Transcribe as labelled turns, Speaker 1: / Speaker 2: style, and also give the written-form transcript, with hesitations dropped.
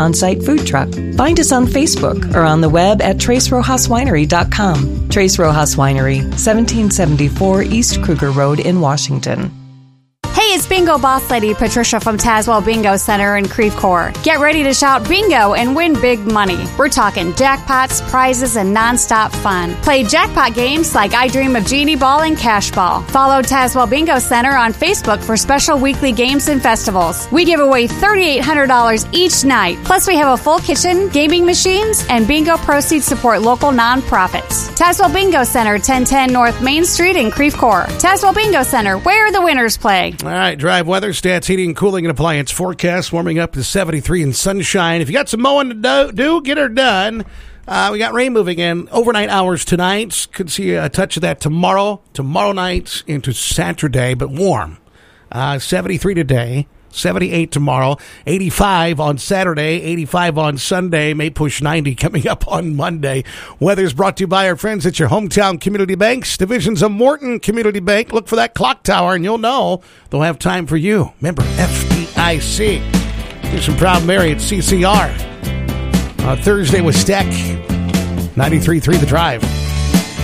Speaker 1: on-site food truck. Find us on Facebook or on the web at TraceRojasWinery.com. Trace Rojas Winery, 1774 East Kruger Road in Washington.
Speaker 2: Hey, it's Bingo Boss Lady Patricia from Tazewell Bingo Center in Creve Coeur. Get ready to shout bingo and win big money. We're talking jackpots, prizes, and nonstop fun. Play jackpot games like I Dream of Genie Ball and Cash Ball. Follow Tazewell Bingo Center on Facebook for special weekly games and festivals. We give away $3,800 each night. Plus, we have a full kitchen, gaming machines, and bingo proceeds support local nonprofits. Tazewell Bingo Center, 1010 North Main Street in Creve Coeur. Tazewell Bingo Center, where the winners play.
Speaker 3: All right, drive weather, stats, heating, cooling, and appliance forecast, warming up to 73 and sunshine. If you got some mowing to do, get her done. We got rain moving in overnight hours tonight. Could see a touch of that tomorrow night into Saturday, but warm. 73 today, 78 tomorrow, 85 on Saturday, 85 on Sunday, may push 90 coming up on Monday. Weather's brought to you by our friends at your hometown community banks, divisions of Morton Community Bank. Look for that clock tower and you'll know they'll have time for you. Remember, FDIC. Here's some Proud Mary at CCR. Thursday with Steck, 93.3 The Drive.